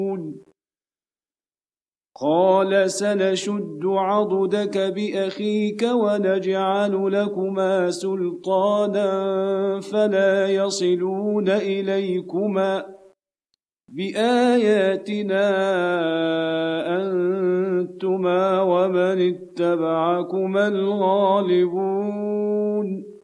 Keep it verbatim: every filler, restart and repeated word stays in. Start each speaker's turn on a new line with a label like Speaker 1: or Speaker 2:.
Speaker 1: قال سنشد عضدك بأخيك ونجعل لكما سلطانا فلا يصلون إليكما بآياتنا أنتما ومن اتبعكما الغالبون